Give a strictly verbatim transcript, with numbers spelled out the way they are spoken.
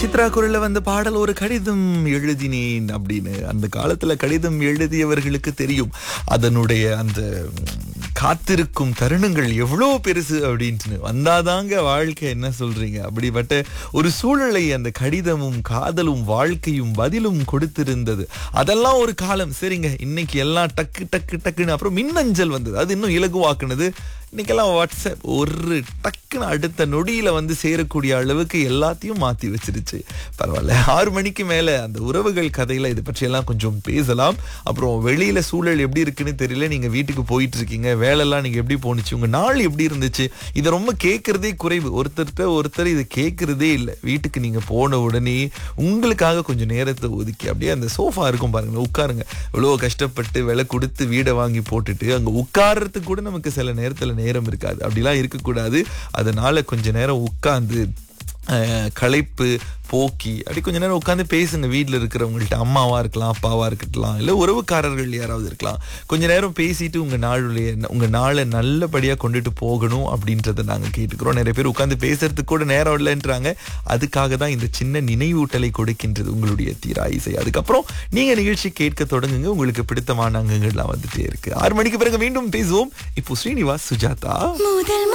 சித்ரா குரல்ல வந்த பாடல் ஒரு கடிதம் எழுதினேன் அப்படின்னு. அந்த காலத்துல கடிதம் எழுதியவர்களுக்கு தெரியும் அதனுடைய அந்த காத்திருக்கும் தருணங்கள் எவ்வளவு பெருசு அப்படின்ட்டு. வந்தாதாங்க வாழ்க்கை, என்ன சொல்றீங்க? அப்படிப்பட்ட ஒரு சூழலை அந்த கடிதமும் காதலும் வாழ்க்கையும் பதிலும் கொடுத்திருந்தது. அதெல்லாம் ஒரு காலம். சரிங்க, இன்னைக்கு எல்லாம் டக்கு டக்கு டக்குன்னு அப்புறம் மின்னஞ்சல் வந்தது, அது இன்னும் இலகுவாக்குனது. இன்னைக்கெல்லாம் வாட்ஸ்அப் ஒரு டக்குன்னு அடுத்த நொடியில வந்து சேரக்கூடிய அளவுக்கு எல்லாத்தையும் மாத்தி வச்சிருச்சு. பரவாயில்ல, ஆறு மணிக்கு மேல அந்த உறவுகள் கதையில இது பற்றி எல்லாம் கொஞ்சம் பேசலாம். அப்புறம் வெளியில சூழல் எப்படி இருக்குன்னு தெரியல, நீங்க வீட்டுக்கு போயிட்டு இருக்கீங்க, வேலைலாம் நீங்க எப்படி போனுச்சு, உங்க நாள் எப்படி இருந்துச்சு, இதை ரொம்ப கேட்கறதே குறைவு. ஒருத்தர்கிட்ட ஒருத்தர் இதை கேட்கறதே இல்லை. வீட்டுக்கு நீங்க போன உடனே உங்களுக்காக கொஞ்சம் நேரத்தை ஒதுக்கி அப்படியே அந்த சோஃபா இருக்கும் பாருங்க, உட்காருங்க. இவ்வளவு கஷ்டப்பட்டு விலை கொடுத்து வீடை வாங்கி போட்டுட்டு அங்க உட்கார்றதுக்கு கூட நமக்கு சில நேரத்துல நேரம் இருக்காது. அப்படிலாம் இருக்கக்கூடாது. அதனால கொஞ்ச நேரம் உட்கார்ந்து களைப்பு போக்கி அப்படி கொஞ்ச நேரம் உட்காந்து பேசுங்க. வீட்டில் இருக்கிறவங்கள்ட்ட, அம்மாவா இருக்கலாம், அப்பாவா இருக்கலாம், இல்லை உறவுக்காரர்கள் யாராவது இருக்கலாம். கொஞ்ச நேரம் பேசிட்டு உங்க நாளுடைய உங்க நாளை நல்லபடியா கொண்டுட்டு போகணும் அப்படின்றத நாங்க கேட்டுக்கிறோம். நிறைய பேர் உட்காந்து பேசுறதுக்கு கூட நேரம் இல்லைன்றாங்க. அதுக்காக தான் இந்த சின்ன நினைவூட்டலை கொடுக்கின்றது உங்களுடைய தீரா இசை. அதுக்கப்புறம் நீங்க நிகழ்ச்சி கேட்க தொடங்குங்க. உங்களுக்கு பிடித்தமான அங்கங்கள்லாம் வந்துட்டே இருக்கு. ஆறு மணிக்கு பிறகு மீண்டும் பேசுவோம். இப்போ ஸ்ரீனிவாஸ், சுஜாதா.